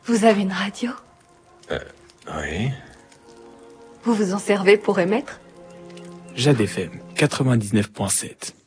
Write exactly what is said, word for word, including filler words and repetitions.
Vous avez une radio? Euh, oui. Vous vous en servez pour émettre? Jade F M quatre-vingt-dix-neuf point sept.